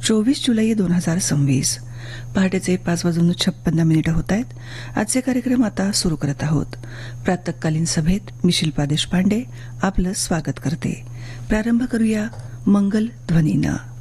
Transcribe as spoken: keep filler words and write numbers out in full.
चोवीस जुलै दोन हजार सव्वीस पहाटेचे पाच वाजून छप्पन्न मिनिटं होत आहेत. आजचे कार्यक्रम आता सुरू करत आहोत. प्रातःकालीन सभेत मी शिल्पा देशपांडे आपलं स्वागत करते. प्रारंभ करूया मंगल ध्वनीनं.